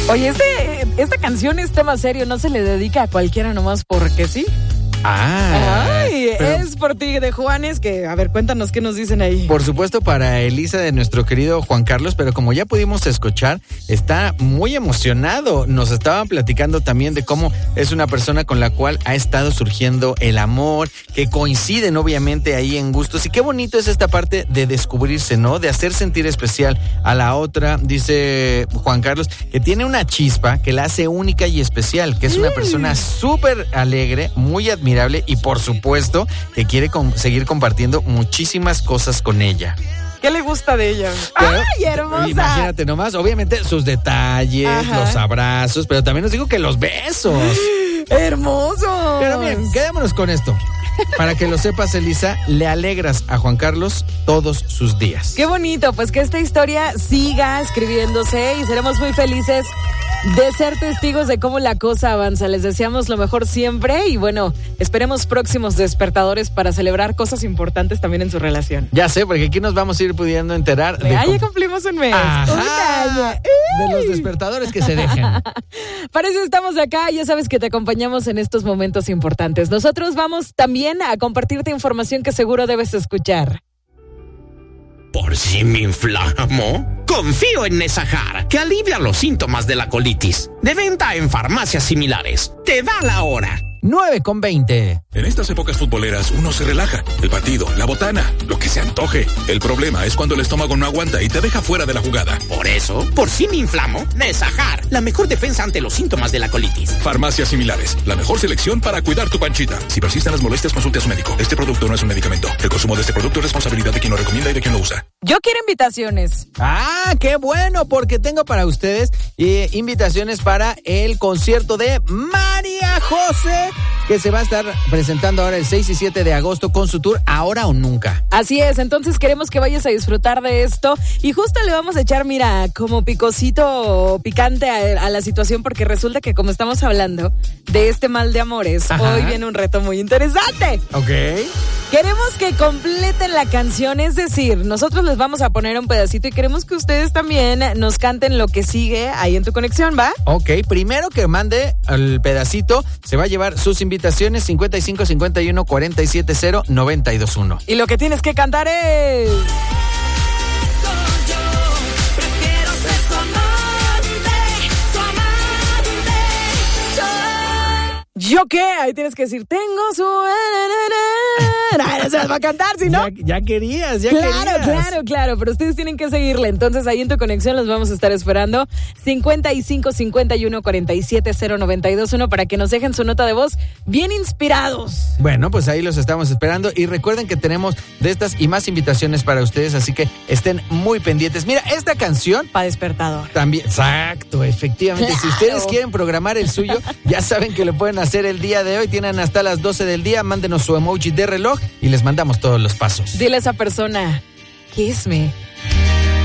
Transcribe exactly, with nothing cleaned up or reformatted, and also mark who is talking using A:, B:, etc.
A: Oye, este, esta canción es tema serio, no se le dedica a cualquiera nomás porque sí.
B: Ah,
A: Ay,
B: pero,
A: es por ti de Juanes, que a ver, cuéntanos qué nos dicen ahí.
B: Por supuesto para Elisa de nuestro querido Juan Carlos, pero como ya pudimos escuchar, está muy emocionado. Nos estaban platicando también de cómo es una persona con la cual ha estado surgiendo el amor, que coinciden obviamente ahí en gustos. Y qué bonito es esta parte de descubrirse, ¿no? De hacer sentir especial a la otra. Dice Juan Carlos que tiene una chispa que la hace única y especial, que es una persona súper alegre, muy admirable y por supuesto que quiere con- seguir compartiendo muchísimas cosas con ella.
A: ¿Qué le gusta de ella?
B: Pero,
A: ¡ay, hermosa!
B: Imagínate nomás, obviamente sus detalles,
A: Ajá.
B: los abrazos, pero también nos dijo que los besos.
A: ¡Hermoso!
B: Pero bien, quedémonos con esto. Para que lo sepas, Elisa, le alegras a Juan Carlos todos sus días.
A: Qué bonito, pues que esta historia siga escribiéndose y seremos muy felices de ser testigos de cómo la cosa avanza. Les deseamos lo mejor siempre y bueno, esperemos próximos despertadores para celebrar cosas importantes también en su relación.
B: Ya sé, porque aquí nos vamos a ir pudiendo enterar de,
A: Ah,
B: cómo-
A: ya cumplimos un mes.
B: Ajá,
A: Un año.
B: de los despertadores que se dejen.
A: Para eso estamos acá, ya sabes que te acompañamos en estos momentos importantes. Nosotros vamos también a compartirte información que seguro debes escuchar.
C: ¿Por si me inflamo? Confío en Nesajar, que alivia los síntomas de la colitis. De venta en farmacias similares. Te da la hora.
B: nueve con veinte.
D: En estas épocas futboleras uno se relaja. El partido, la botana, lo que se antoje. El problema es cuando el estómago no aguanta y te deja fuera de la jugada.
C: Por eso, por si me inflamo, Nesajar, la mejor defensa ante los síntomas de la colitis.
D: Farmacias similares, la mejor selección para cuidar tu panchita. Si persisten las molestias, consulte a su médico. Este producto no es un medicamento. El consumo de este producto es responsabilidad de quien lo recomienda y de quien lo usa.
A: Yo quiero invitaciones.
B: Ah, qué bueno, porque tengo para ustedes eh, invitaciones para el concierto de María José, que se va a estar presentando ahora el seis y siete de agosto con su tour Ahora o Nunca.
A: Así es, entonces queremos que vayas a disfrutar de esto y justo le vamos a echar, mira, como picocito picante a, a la situación porque resulta que como estamos hablando de este mal de amores,
B: Ajá.
A: hoy viene un reto muy interesante.
B: Ok.
A: Queremos que completen la canción, es decir, nosotros les vamos a poner un pedacito y queremos que ustedes también nos canten lo que sigue ahí en tu conexión, ¿va?
B: Ok, primero que mande el pedacito, se va a llevar sus invitaciones cincuenta y cinco cincuenta y uno cuarenta y siete cero noventa y dos uno.
A: Y lo que tienes que cantar es... ¿Yo qué? Ahí tienes que decir, tengo su... Ay, no se las va a cantar, si no...
B: Ya, ya querías, ya
A: Claro,
B: querías.
A: claro, claro, pero ustedes tienen que seguirle. Entonces ahí en tu conexión los vamos a estar esperando. cincuenta y cinco cincuenta y uno cuarenta y siete cero noventa y dos uno para que nos dejen su nota de voz bien inspirados.
B: Bueno, pues ahí los estamos esperando y recuerden que tenemos de estas y más invitaciones para ustedes, así que estén muy pendientes. Mira, esta canción
A: Pa' despertador.
B: también, exacto, efectivamente.
A: Claro.
B: Si ustedes quieren programar el suyo, ya saben que lo pueden hacer el día de hoy. Tienen hasta las doce del día, mándenos su emoji de reloj y les mandamos todos los pasos.
A: Dile a esa persona, kiss me.